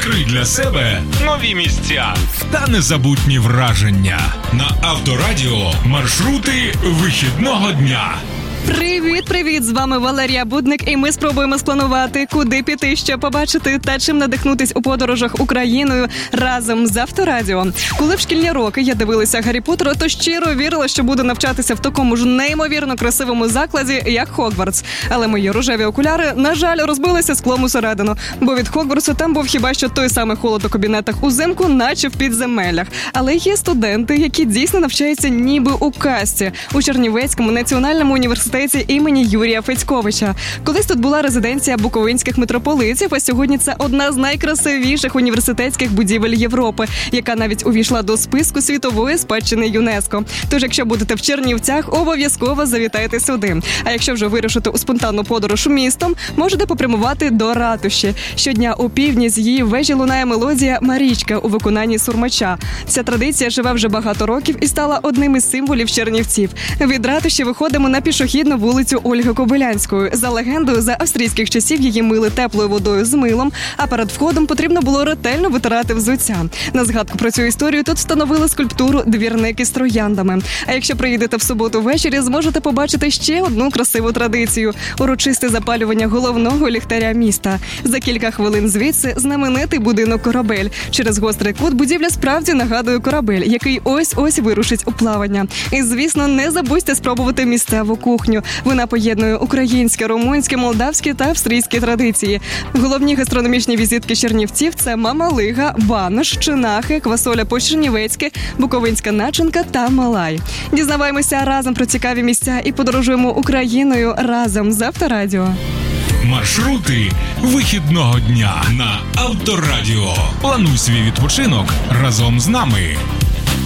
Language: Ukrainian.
Відкрий для себе нові місця та незабутні враження. На Авторадіо маршрути вихідного дня. Привіт! З вами Валерія Будник, і ми спробуємо спланувати, куди піти, що побачити та чим надихнутись у подорожах Україною разом з Авторадіо. Коли в шкільні роки я дивилася Гаррі Поттера, то щиро вірила, що буду навчатися в такому ж неймовірно красивому закладі, як Хогвартс. Але мої рожеві окуляри, на жаль, розбилися склом усередину, бо від Хогвартсу там був хіба що той самий холод у кабінетах узимку, наче в підземеллях. Але є студенти, які дійсно навчаються ніби у казці у Чернівецькому національному університеті імені Юрія Федьковича. Колись тут була резиденція буковинських митрополитів, а сьогодні це одна з найкрасивіших університетських будівель Європи, яка навіть увійшла до списку світової спадщини ЮНЕСКО. Тож, якщо будете в Чернівцях, обов'язково завітайте сюди. А якщо вже вирушите у спонтанну подорож містом, можете попрямувати до ратуші. Щодня у півдні з її вежі лунає мелодія «Марічка» у виконанні Сурмача. Ця традиція живе вже багато років і стала одним із символів чернівців. Від ратуші виходимо на пішохідну вулицю Ольги Кобилянської. За легендою, за австрійських часів її мили теплою водою з милом, а перед входом потрібно було ретельно витирати взуття. На згадку про цю історію тут встановили скульптуру «Двірник із трояндами». А якщо приїдете в суботу ввечері, зможете побачити ще одну красиву традицію – урочисте запалювання головного ліхтаря міста. За кілька хвилин звідси знаменитий будинок «Корабель». Через гострий кут будівля справді нагадує корабель, який ось-ось вирушить у плавання. І, звісно, не забудьте спробувати місцеву кухню. Вона поєднує українське, румунське, молдавське та австрійські традиції. Головні гастрономічні візитки чернівців – це мамалига, банош, чинахи, квасоля по-чернівецьки, буковинська начинка та малай. Дізнаваємося разом про цікаві місця і подорожуємо Україною разом з Авторадіо. Маршрути вихідного дня на Авторадіо. Плануй свій відпочинок разом з нами.